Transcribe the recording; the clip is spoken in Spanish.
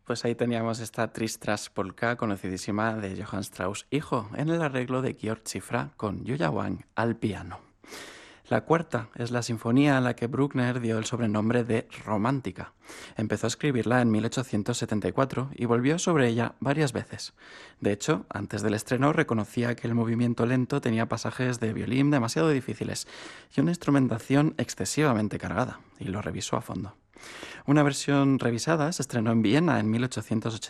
Pues ahí teníamos esta Tristras Polka conocidísima de Johann Strauss hijo, en el arreglo de Georg Schifra con Yuya Wang al piano. La cuarta es la sinfonía a la que Bruckner dio el sobrenombre de Romántica. Empezó a escribirla en 1874 y volvió sobre ella varias veces. De hecho, antes del estreno reconocía que el movimiento lento tenía pasajes de violín demasiado difíciles y una instrumentación excesivamente cargada, y lo revisó a fondo. Una versión revisada se estrenó en Viena en 1885